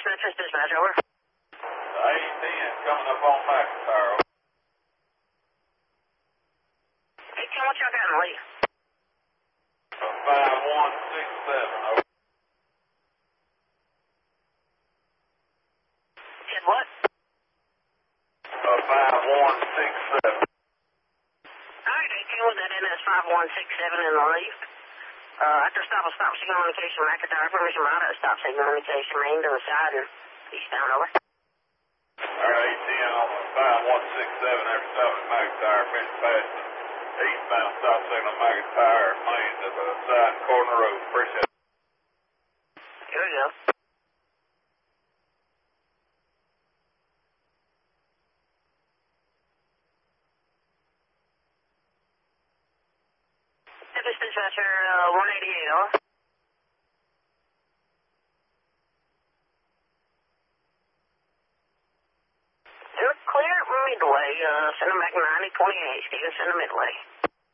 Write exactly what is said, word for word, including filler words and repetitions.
Metris dispatch, over. A ten coming up on McIntyre. Hey, Ken, what y'all got in the lead? five one six seven, over. Said what? Uh, five one six seven. Alright, hey, Ken, with that N S five one six seven in the lead. Uh, after stop, a stop signal indication McIntyre, permission right at stop signal indication, main to the side and eastbound, over. Alright, A ten on five one six seven, after stopping at McIntyre, finished passing eastbound stop signal McIntyre, main to the side corner road. Appreciate it. Here we go. Metris dispatcher, uh, one eighty-eight, over. You're clear midway, uh, send them back ninety twenty-eight, Steven, send them midway.